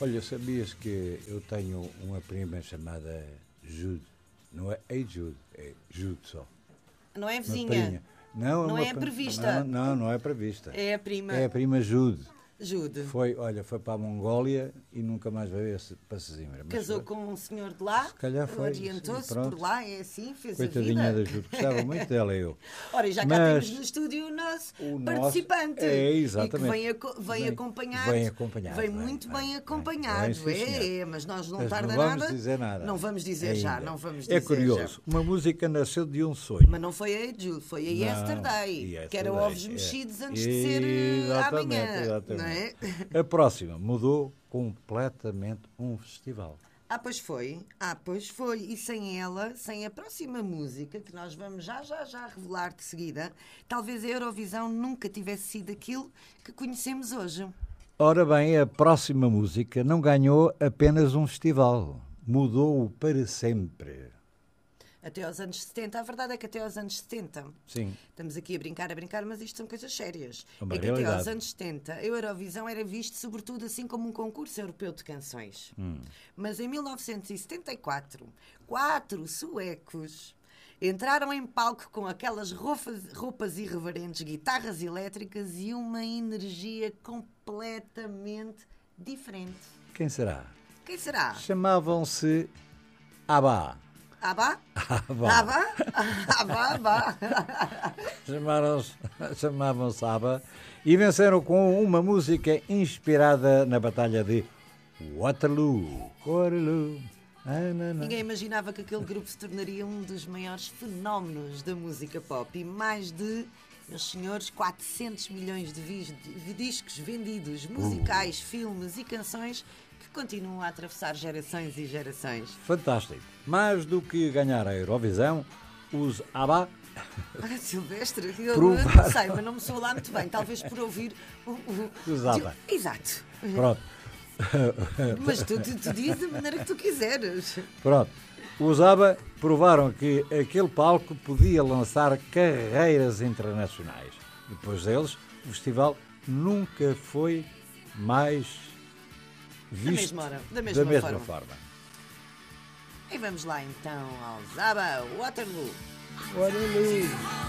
Olha, sabias que eu tenho uma prima chamada Jude? Não é Jude, é Jude só. Não é Uma vizinha. prima. Não, Não uma é prevista. Não é prevista. É a prima. É a prima Jude. Jude. Foi para a Mongólia e nunca mais veio para Sesimbra. Mas Casou foi. com um senhor de lá, Se calhar foi, orientou-se sim, pronto. por lá, é assim, fez Coitadinha a da vida. Jude, gostava muito dela, eu. Ora, e já cá Mas temos no estúdio o nosso o participante. é, exatamente. E que vem acompanhado. Vem acompanhado. Vem muito bem acompanhado. Sim, senhor. Mas nós não Mas tarda não vamos nada. dizer nada. Não vamos dizer Ainda. já, não vamos dizer É curioso, já. uma música nasceu de um sonho. Mas não foi a Jude, foi a Não, Yesterday, que era Yesterday, ovos mexidos antes de ser Exatamente, amanhã. exatamente. Não é? A próxima mudou completamente um festival. Pois foi. Pois foi. E sem ela, sem a próxima música, que nós vamos já revelar de seguida, talvez a Eurovisão nunca tivesse sido aquilo que conhecemos hoje. Ora bem, a próxima música não ganhou apenas um festival, mudou-o para sempre. Até aos anos 70, a verdade é que até aos anos 70, Sim. estamos aqui a brincar, mas isto são coisas sérias. É uma É que até realidade. aos anos 70, a Eurovisão era visto sobretudo assim como um concurso europeu de canções. Mas em 1974, 4 suecos entraram em palco com aquelas roupas irreverentes, guitarras elétricas e uma energia completamente diferente. Quem será? Quem será? Chamavam-se ABBA. Abba? ABBA. Abba? Abba? Chamavam-se ABBA e venceram com uma música inspirada na Batalha de Waterloo. Waterloo. Ninguém imaginava que aquele grupo se tornaria um dos maiores fenómenos da música pop e mais de, meus senhores, 400 milhões de discos vendidos, musicais, filmes e canções que continuam a atravessar gerações e gerações. Fantástico. Mais do que ganhar a Eurovisão, os ABBA Silvestre, eu Provar. não sei, mas não me soa lá muito bem, talvez por ouvir Os ABBA. Exato. Pronto. Mas tu dizes da maneira que tu quiseres. Pronto. Os ABBA provaram que aquele palco podia lançar carreiras internacionais. Depois deles, o festival nunca foi mais visto Da mesma forma. E vamos lá então aos ABBA Waterloo. Waterloo.